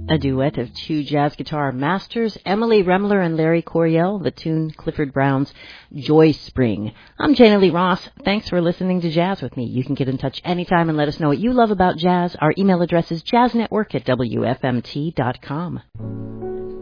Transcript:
a duet of two jazz guitar masters, Emily Remler and Larry Coryell, the tune Clifford Brown's Joy Spring. I'm Jana Lee Ross. Thanks for listening to Jazz with me. You can get in touch anytime and let us know what you love about jazz. Our email address is jazznetwork@wfmt.com.